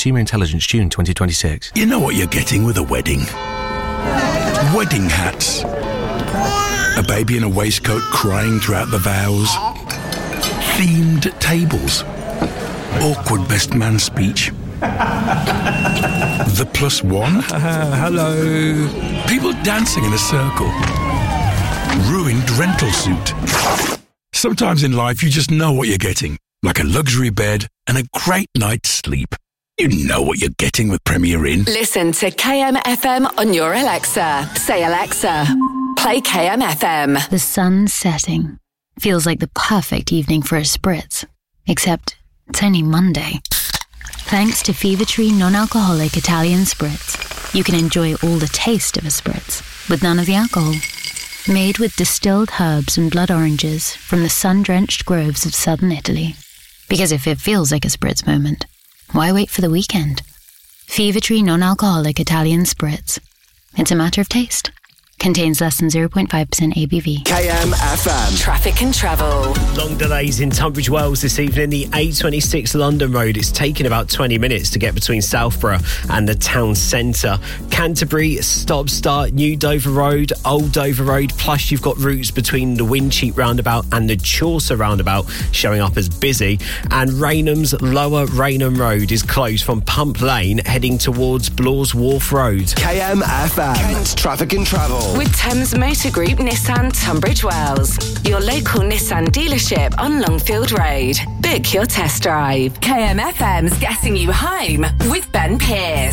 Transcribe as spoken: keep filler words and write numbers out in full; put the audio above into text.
Consumer Intelligence, June twenty twenty-six. You know what you're getting with a wedding. Wedding hats. A baby in a waistcoat crying throughout the vows. Themed tables. Awkward best man speech. The plus one. Uh, hello. People dancing in a circle. Ruined rental suit. Sometimes in life you just know what you're getting. Like a luxury bed and a great night's sleep. You know what you're getting with Premier Inn. Listen to K M F M on your Alexa. Say, Alexa, play K M F M. The sun's setting. Feels like the perfect evening for a spritz. Except it's only Monday. Thanks to Fever Tree non-alcoholic Italian Spritz, you can enjoy all the taste of a spritz, with none of the alcohol. Made with distilled herbs and blood oranges from the sun-drenched groves of southern Italy. Because if it feels like a spritz moment, why wait for the weekend? Fever Tree non-alcoholic Italian Spritz. It's a matter of taste. Contains less than zero point five percent A B V. K M F M. Traffic and travel. Long delays in Tunbridge Wells this evening. The A twenty-six London Road is taking about twenty minutes to get between Southborough and the town centre. Canterbury, stop start, New Dover Road, Old Dover Road, plus you've got routes between the Wincheap roundabout and the Chaucer roundabout showing up as busy. And Raynham's Lower Raynham Road is closed from Pump Lane heading towards Blaw's Wharf Road. K M F M. Kent's Traffic and Travel. With Thames Motor Group Nissan Tunbridge Wells, your local Nissan dealership on Longfield Road. Book your test drive. K M F M's Getting You Home with Ben Pearce.